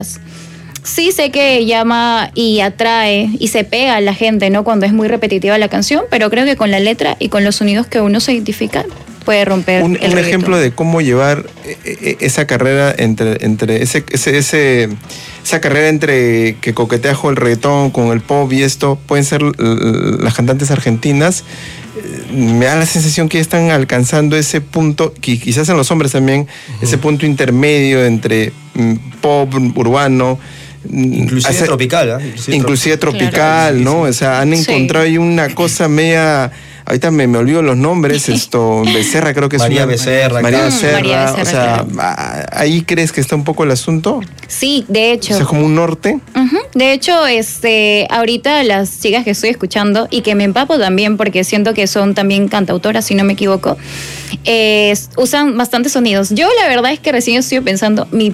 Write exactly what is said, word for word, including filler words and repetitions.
Sí sé que llama y atrae y se pega a la gente, ¿no? Cuando es muy repetitiva la canción, pero creo que con la letra y con los sonidos que uno se identifica puede romper un, el un ejemplo de cómo llevar esa carrera entre, entre ese, ese, ese, esa carrera entre que coquetea con el reggaetón, con el pop y esto, pueden ser las cantantes argentinas. Me da la sensación que están alcanzando ese punto, que quizás en los hombres también, uh-huh. ese punto intermedio entre pop, urbano, inclusive hace, tropical, ¿eh? inclusive, inclusive tropical, claro. ¿no? O sea, han encontrado sí. ahí una cosa media. Ahorita me, me olvido los nombres, esto, Becerra creo que es María una, Becerra. María Becerra, María Becerra, o sea, claro. ¿ahí crees que está un poco el asunto? Sí, de hecho. O sea, como un norte. Uh-huh. De hecho, este, ahorita las chicas que estoy escuchando y que me empapo también porque siento que son también cantautoras, si no me equivoco, eh, usan bastantes sonidos. Yo la verdad es que recién estoy pensando, mi